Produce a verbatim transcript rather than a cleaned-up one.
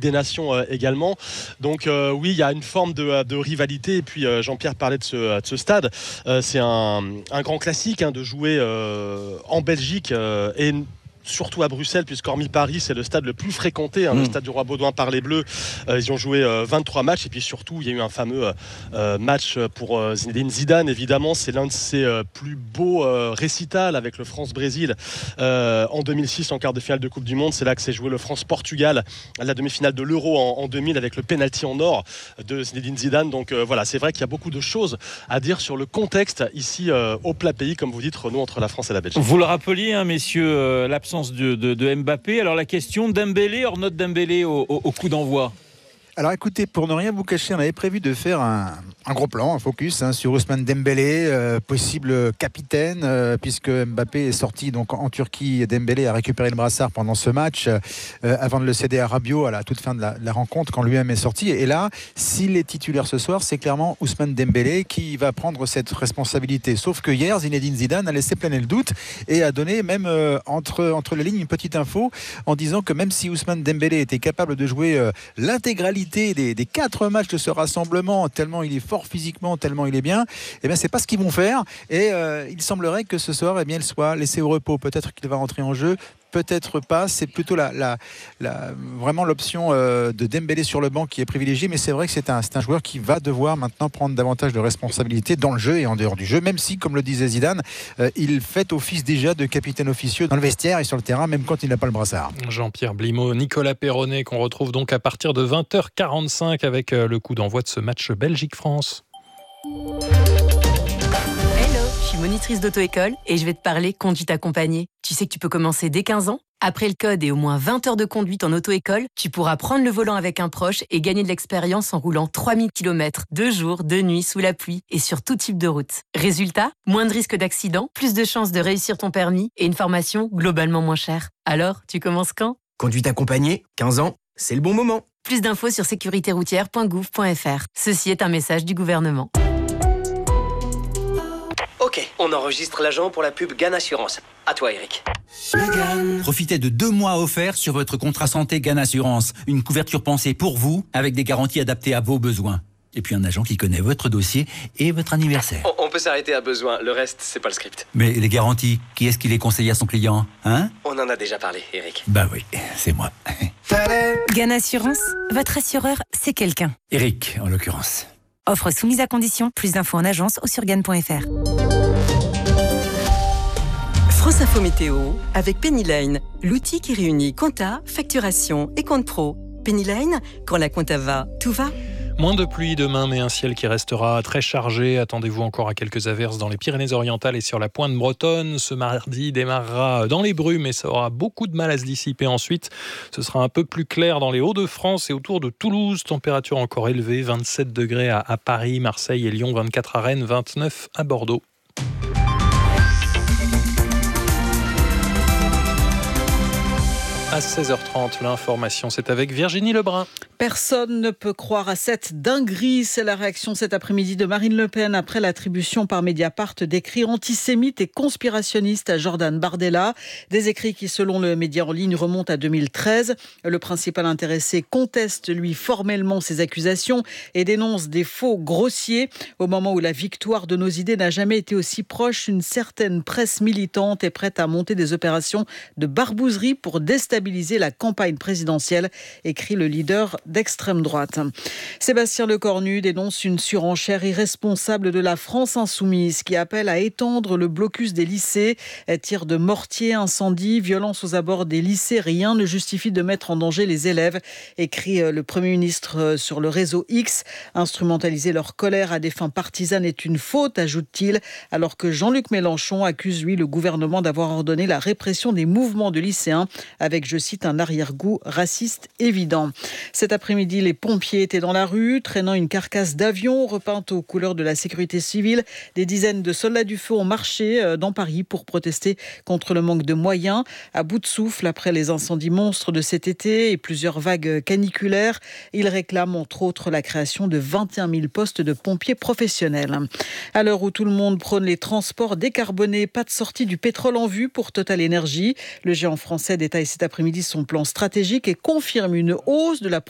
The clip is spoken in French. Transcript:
des Nations euh, également. Donc euh, oui, il y a une forme de, de rivalité. Et puis euh, Jean-Pierre parlait de ce, de ce stade. Euh, c'est un, un grand classique hein, de jouer euh, en Belgique euh, et surtout à Bruxelles, puisqu'hormis Paris, c'est le stade le plus fréquenté, hein, mmh. le stade du Roi Baudouin par les Bleus. Euh, ils ont joué euh, vingt-trois matchs, et puis surtout, il y a eu un fameux euh, match pour euh, Zinedine Zidane, évidemment. C'est l'un de ses euh, plus beaux euh, récitals avec le France-Brésil euh, en deux mille six, en quart de finale de Coupe du Monde. C'est là que s'est joué le France-Portugal, la demi-finale de l'Euro en, en deux mille, avec le pénalty en or de Zinedine Zidane. Donc euh, voilà, c'est vrai qu'il y a beaucoup de choses à dire sur le contexte ici euh, au plat pays, comme vous dites, Renaud, entre la France et la Belgique. Vous le rappeliez, hein, messieurs, euh, l'absence De, de, de Mbappé. Alors la question, Dembélé, hors note Dembélé au, au, au coup d'envoi. Alors écoutez, pour ne rien vous cacher, on avait prévu de faire un, un gros plan, un focus hein, sur Ousmane Dembélé, euh, possible capitaine, euh, puisque Mbappé est sorti donc en Turquie. Dembélé a récupéré le brassard pendant ce match, euh, avant de le céder à Rabiot à la toute fin de la, de la rencontre, quand lui-même est sorti. Et là, s'il est titulaire ce soir, c'est clairement Ousmane Dembélé qui va prendre cette responsabilité. Sauf que hier, Zinedine Zidane a laissé planer le doute et a donné même euh, entre, entre les lignes une petite info en disant que même si Ousmane Dembélé était capable de jouer euh, l'intégralité Des, des quatre matchs de ce rassemblement, tellement il est fort physiquement, tellement il est bien, eh bien c'est pas ce qu'ils vont faire. Et euh, il semblerait que ce soir, eh bien, il soit laissé au repos. Peut-être qu'il va rentrer en jeu, peut-être pas. C'est plutôt la, la, la, vraiment l'option euh, de Dembélé sur le banc qui est privilégiée. Mais c'est vrai que c'est un, c'est un joueur qui va devoir maintenant prendre davantage de responsabilités dans le jeu et en dehors du jeu, même si, comme le disait Zidane, euh, il fait office déjà de capitaine officieux dans le vestiaire et sur le terrain, même quand il n'a pas le brassard. Jean-Pierre Blimaud, Nicolas Perronnet, qu'on retrouve donc à partir de vingt heures quarante-cinq avec le coup d'envoi de ce match Belgique-France. Je suis monitrice d'auto-école et je vais te parler conduite accompagnée. Tu sais que tu peux commencer dès quinze ans. Après le code et au moins vingt heures de conduite en auto-école, tu pourras prendre le volant avec un proche et gagner de l'expérience en roulant trois mille kilomètres, deux jours, deux nuits, sous la pluie et sur tout type de route. Résultat, moins de risques d'accident, plus de chances de réussir ton permis et une formation globalement moins chère. Alors, tu commences quand ? Conduite accompagnée, quinze ans, c'est le bon moment. Plus d'infos sur sécurité routière point gouv point f r. Ceci est un message du gouvernement. Ok, on enregistre l'agent pour la pub GAN Assurance. À toi, Eric. Profitez de deux mois offerts sur votre contrat santé GAN Assurance. Une couverture pensée pour vous, avec des garanties adaptées à vos besoins. Et puis un agent qui connaît votre dossier et votre anniversaire. On, on peut s'arrêter à besoin, le reste, c'est pas le script. Mais les garanties, qui est-ce qui les conseille à son client, hein ? On en a déjà parlé, Eric. Bah oui, c'est moi. GAN Assurance, votre assureur, c'est quelqu'un. Eric, en l'occurrence. Offre soumise à condition. Plus d'infos en agence ou sur gane point f r. France Info Météo avec Pennyline, l'outil qui réunit compta, facturation et compte pro. Pennyline, quand la compta va, tout va. Moins de pluie demain, mais un ciel qui restera très chargé. Attendez-vous encore à quelques averses dans les Pyrénées-Orientales et sur la pointe bretonne. Ce mardi démarrera dans les brumes et ça aura beaucoup de mal à se dissiper ensuite. Ce sera un peu plus clair dans les Hauts-de-France et autour de Toulouse. Température encore élevée, vingt-sept degrés à, à Paris, Marseille et Lyon, vingt-quatre à Rennes, vingt-neuf à Bordeaux. À seize heures trente, l'information, c'est avec Virginie Lebrun. Personne ne peut croire à cette dinguerie. C'est la réaction cet après-midi de Marine Le Pen après l'attribution par Mediapart d'écrits antisémites et conspirationnistes à Jordan Bardella. Des écrits qui, selon le média en ligne, remontent à deux mille treize. Le principal intéressé conteste, lui, formellement ces accusations et dénonce des faux grossiers. Au moment où la victoire de nos idées n'a jamais été aussi proche, une certaine presse militante est prête à monter des opérations de barbouzerie pour déstabiliser la campagne présidentielle, écrit le leader d'extrême droite. Sébastien Lecornu dénonce une surenchère irresponsable de la France insoumise qui appelle à étendre le blocus des lycées. Tirs de mortier, incendies, violence aux abords des lycées, rien ne justifie de mettre en danger les élèves, écrit le Premier ministre sur le réseau X. Instrumentaliser leur colère à des fins partisanes est une faute, ajoute-t-il, alors que Jean-Luc Mélenchon accuse, lui, le gouvernement d'avoir ordonné la répression des mouvements de lycéens avec, je cite, un arrière-goût raciste évident. Cet après-midi, les pompiers étaient dans la rue, traînant une carcasse d'avion repeinte aux couleurs de la sécurité civile. Des dizaines de soldats du feu ont marché dans Paris pour protester contre le manque de moyens. À bout de souffle, après les incendies monstres de cet été et plusieurs vagues caniculaires, ils réclament entre autres la création de vingt et un mille postes de pompiers professionnels. À l'heure où tout le monde prône les transports décarbonés, pas de sortie du pétrole en vue pour Total Energy. Le géant français détaille cet après-midi son plan stratégique et confirme une hausse de la